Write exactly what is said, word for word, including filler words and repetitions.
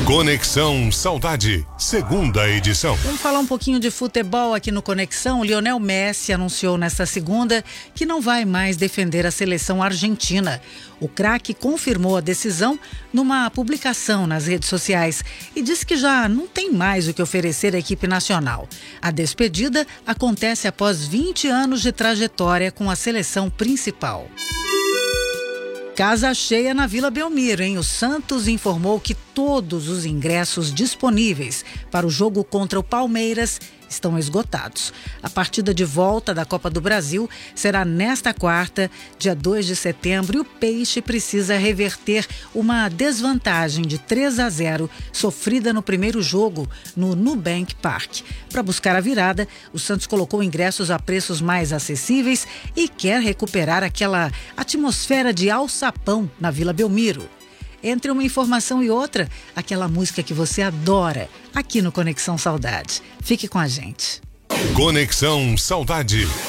Conexão Saudade, segunda edição. Vamos falar um pouquinho de futebol aqui no Conexão. Lionel Messi anunciou nesta segunda que não vai mais defender a seleção argentina. O craque confirmou a decisão numa publicação nas redes sociais e disse que já não tem mais o que oferecer à equipe nacional. A despedida acontece após vinte anos de trajetória com a seleção principal. Casa cheia na Vila Belmiro, hein? O Santos informou que todos os ingressos disponíveis para o jogo contra o Palmeiras estão esgotados. A partida de volta da Copa do Brasil será nesta quarta, dia dois de setembro, e o Peixe precisa reverter uma desvantagem de três a zero sofrida no primeiro jogo no Nubank Park. Para buscar a virada, o Santos colocou ingressos a preços mais acessíveis e quer recuperar aquela atmosfera de alçapão na Vila Belmiro. Entre uma informação e outra, aquela música que você adora, aqui no Conexão Saudade. Fique com a gente. Conexão Saudade.